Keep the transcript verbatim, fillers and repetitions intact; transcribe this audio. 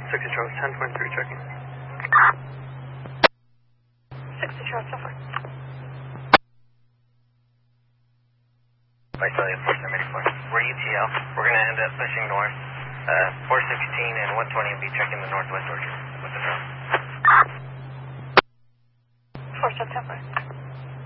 sixty Charles, ten twenty-three checking. sixty Charles, so far. Vice Elliott, four seven eight four. We're U T L. We're going to end up pushing north. Uh, four sixteen and one twenty will be checking the northwest orchard with the drone. four seven ten four.